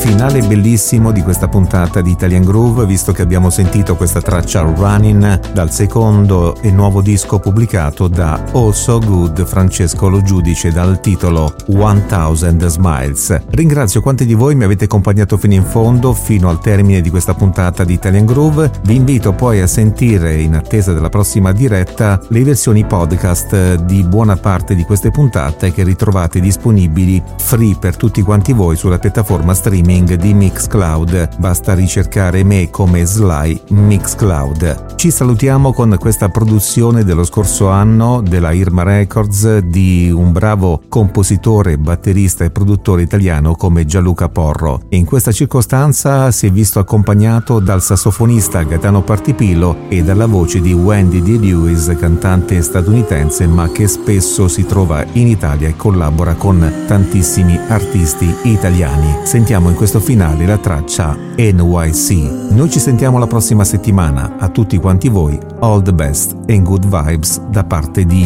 Finale bellissimo di questa puntata di Italian Groove, visto che abbiamo sentito questa traccia Running dal secondo e nuovo disco pubblicato da Oh So Good Francesco Lo Giudice dal titolo 1000 Smiles. Ringrazio quanti di voi mi avete accompagnato fino in fondo, fino al termine di questa puntata di Italian Groove. Vi invito poi a sentire, in attesa della prossima diretta, le versioni podcast di buona parte di queste puntate che ritrovate disponibili free per tutti quanti voi sulla piattaforma streaming di Mixcloud. Basta ricercare me come Sly Mixcloud. Ci salutiamo con questa produzione dello scorso anno della Irma Records di un bravo compositore, batterista e produttore italiano come Gianluca Porro. In questa circostanza si è visto accompagnato dal sassofonista Gaetano Partipillo e dalla voce di Wendy D. Lewis, cantante statunitense ma che spesso si trova in Italia e collabora con tantissimi artisti italiani. Sentiamo in questo finale la traccia NYC. Noi ci sentiamo la prossima settimana. A tutti quanti voi, all the best and good vibes da parte di